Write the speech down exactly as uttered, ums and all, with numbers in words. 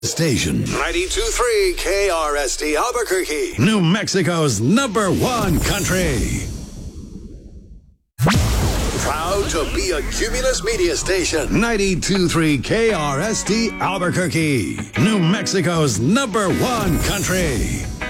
Station ninety-two point three K R S T Albuquerque, New Mexico's number one country. Proud to be a Cumulus Media Station. ninety-two point three K R S T Albuquerque, New Mexico's number one country.